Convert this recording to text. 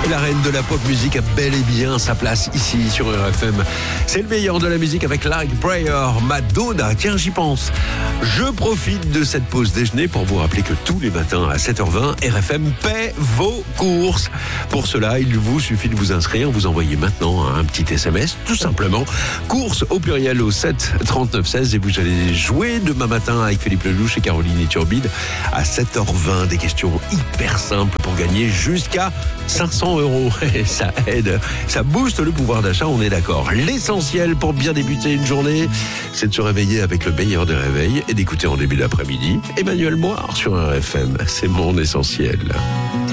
Et la reine de la pop musique a bel et bien sa place ici sur RFM. C'est le meilleur de la musique avec Like Prayer, Madonna. Tiens, j'y pense. Je profite de cette pause déjeuner pour vous rappeler que tous les matins à 7h20, RFM paie vos courses. Pour cela, il vous suffit de vous inscrire. Vous envoyez maintenant un petit SMS, tout simplement. Courses au pluriel au 7 39 16 et vous allez jouer demain matin avec Philippe Lelouch et Caroline Iturbide à 7h20. Des questions hyper simples pour gagner jusqu'à 500 €. Et ça aide, ça booste le pouvoir d'achat, on est d'accord. L'essentiel pour bien débuter une journée, c'est de se réveiller avec le meilleur des réveils et d'écouter en début d'après-midi Emmanuel Moir sur RFM. C'est mon essentiel.